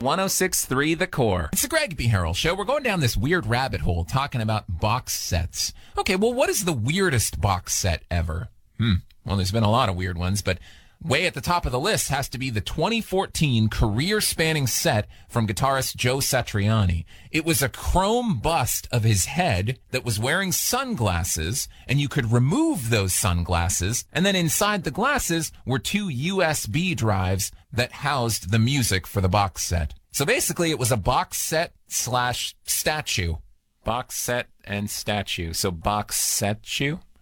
106.3 The Core. It's the Greg B. Harrell Show. We're going down this weird rabbit hole talking about box sets. Okay, well, what is the weirdest box set ever? Well, there's been a lot of weird ones, but way at the top of the list has to be the 2014 career-spanning set from guitarist Joe Satriani. It was a chrome bust of his head that was wearing sunglasses, and you could remove those sunglasses, and then inside the glasses were two USB drives that housed the music for the box set. So basically, it was a box set / statue. Box set and statue. So box set-chew?